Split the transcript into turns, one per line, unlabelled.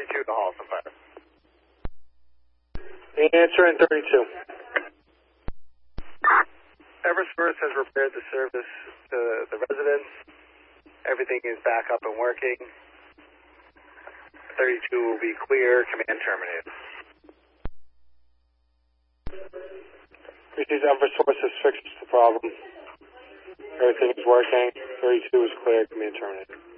32 to Halston Fire.
Answer in 32.
Eversource has repaired the service to the residents. Everything is back up and working. 32 will be clear. Command terminated.
These Eversource has fixed the problem. Everything is working. 32 is clear. Command terminated.